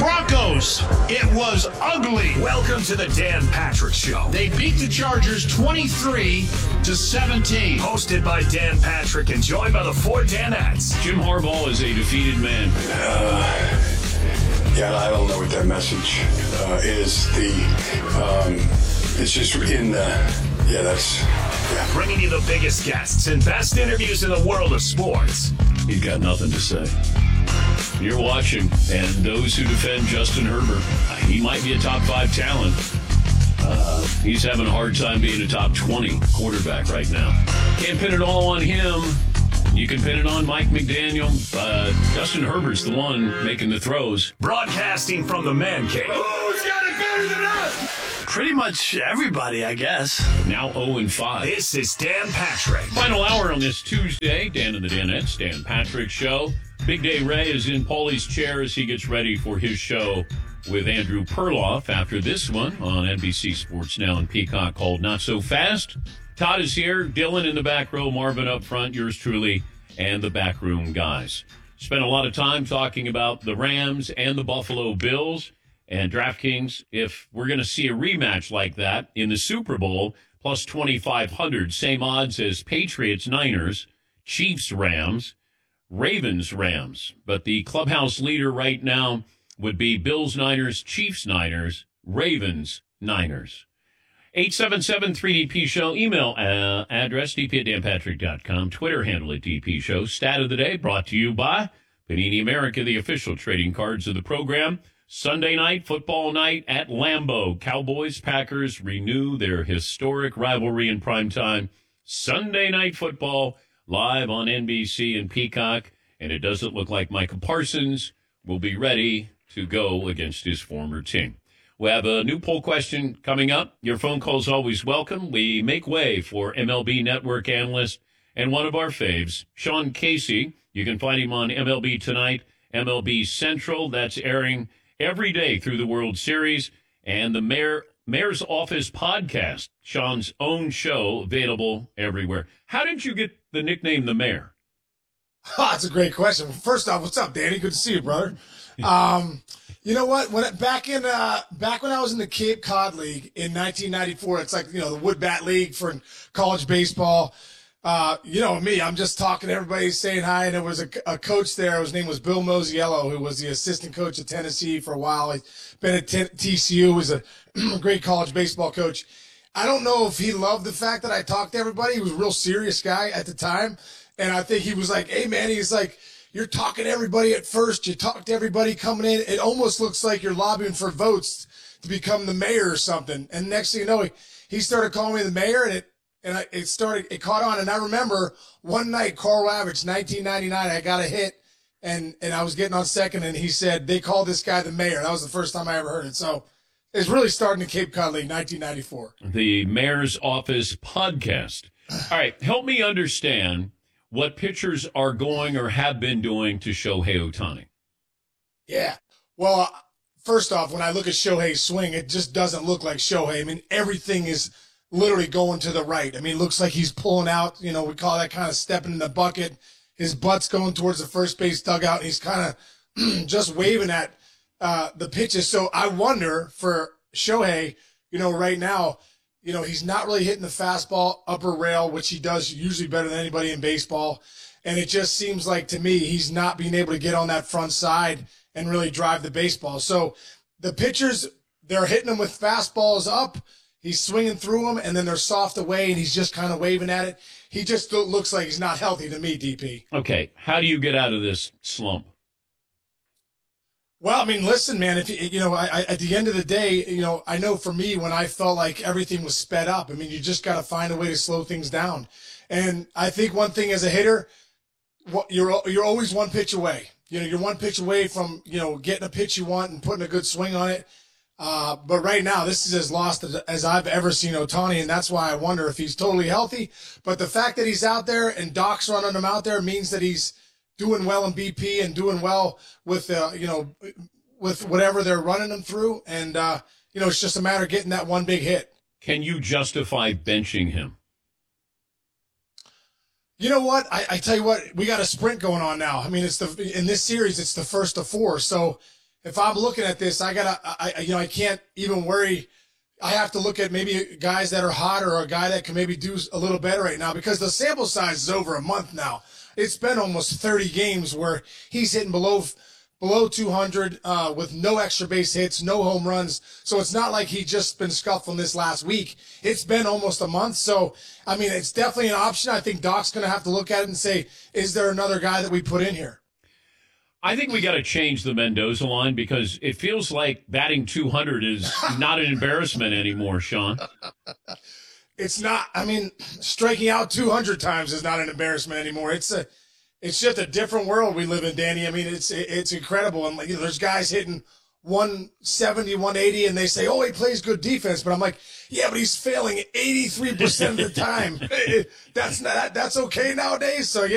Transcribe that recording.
Broncos. It was ugly. Welcome to the Dan Patrick Show. They beat the Chargers 23-17. Hosted by Dan Patrick and joined by the four Danettes. Jim Harbaugh is a defeated man. Yeah, I don't know what that message is. It's just in Bringing you the biggest guests and best interviews in the world of sports. He's got nothing to say. You're watching, and those who defend Justin Herbert, he might be a top 5 talent. He's having a hard time being a top 20 quarterback right now. Can't pin it all on him. You can pin it on Mike McDaniel. Justin Herbert's the one making the throws. Broadcasting from the Man Cave. Who's got it better than us? Pretty much everybody, I guess. Now 0-5. This is Dan Patrick. Final hour on this Tuesday. Dan and the Danettes, Dan Patrick Show. Big Day Ray is in Paulie's chair as he gets ready for his show with Andrew Perloff after this one on NBC Sports Now and Peacock called Not So Fast. Todd is here, Dylan in the back row, Marvin up front, yours truly, and the backroom guys. Spent a lot of time talking about the Rams and the Buffalo Bills and DraftKings. If we're going to see a rematch like that in the Super Bowl, plus 2,500, same odds as Patriots-Niners, Chiefs-Rams, Ravens-Rams. But the clubhouse leader right now would be Bills-Niners, Chiefs-Niners, Ravens-Niners. 877-3DP Show. Email address dp@danpatrick.com. Twitter handle at DP Show. Stat of the day brought to you by Panini America, the official trading cards of the program. Sunday night, football night at Lambeau. Cowboys-Packers renew their historic rivalry in primetime. Sunday night football live on NBC and Peacock. And it doesn't look like Micah Parsons will be ready to go against his former team. We have a new poll question coming up. Your phone call is always welcome. We make way for MLB Network analyst and one of our faves, Sean Casey. You can find him on MLB Tonight, MLB Central. That's airing every day through the World Series. And the Mayor's Office podcast, Sean's own show, available everywhere. How did you get the nickname The Mayor? Oh, that's a great question. First off, what's up, Danny? Good to see you, brother. You know what? Back when I was in the Cape Cod League in 1994, it's like, the Wood Bat League for college baseball. Me, I'm just talking to everybody, saying hi, and there was a coach there. His name was Bill Mosiello, who was the assistant coach at Tennessee for a while. He's been at TCU, was a great college baseball coach. I don't know if he loved the fact that I talked to everybody. He was a real serious guy at the time, and I think he was like, hey, man, he's like, you're talking to everybody at first. You talk to everybody coming in. It almost looks like you're lobbying for votes to become the mayor or something. And next thing you know, he started calling me the mayor, and it caught on. And I remember one night, Carl Ravitch, 1999, I got a hit, and I was getting on second, and he said, they called this guy the mayor. That was the first time I ever heard it. So it's really starting in Cape Cod League, 1994. The Mayor's Office podcast. All right, help me understand what pitchers are going or have been doing to Shohei Ohtani. Yeah. Well, first off, when I look at Shohei's swing, it just doesn't look like Shohei. I mean, everything is literally going to the right. I mean, it looks like he's pulling out, we call that kind of stepping in the bucket. His butt's going towards the first base dugout, and he's kind of just waving at the pitches. So I wonder for Shohei, right now, he's not really hitting the fastball upper rail, which he does usually better than anybody in baseball. And it just seems like, to me, he's not being able to get on that front side and really drive the baseball. So the pitchers, they're hitting him with fastballs up. He's swinging through them, and then they're soft away, and he's just kind of waving at it. He just looks like he's not healthy to me, DP. Okay, how do you get out of this slump? Well, I mean, listen, man, if at the end of the day, I know for me, when I felt like everything was sped up, I mean, you just got to find a way to slow things down. And I think one thing as a hitter, you're always one pitch away. You're one pitch away from, getting a pitch you want and putting a good swing on it. But right now, this is as lost as I've ever seen Ohtani, and that's why I wonder if he's totally healthy. But the fact that he's out there and Doc's running him out there means that he's doing well in BP and doing well with, with whatever they're running him through. And, it's just a matter of getting that one big hit. Can you justify benching him? You know what? I tell you what, we got a sprint going on now. I mean, in this series, it's the first of 4. So if I'm looking at this, I can't even worry. I have to look at maybe guys that are hot or a guy that can maybe do a little better right now because the sample size is over a month now. It's been almost 30 games where he's hitting below 200 with no extra base hits, no home runs. So it's not like he just been scuffling this last week. It's been almost a month. So, I mean, it's definitely an option. I think Doc's going to have to look at it and say, is there another guy that we put in here? I think we got to change the Mendoza line because it feels like batting 200 is not an embarrassment anymore, Sean. It's not. I mean, striking out 200 times is not an embarrassment anymore. It's just a different world we live in, Danny. I mean, it's incredible. And there's guys hitting 170, 180, and they say, "Oh, he plays good defense." But I'm like, yeah, but he's failing 83% of the time. That's okay nowadays. So yeah.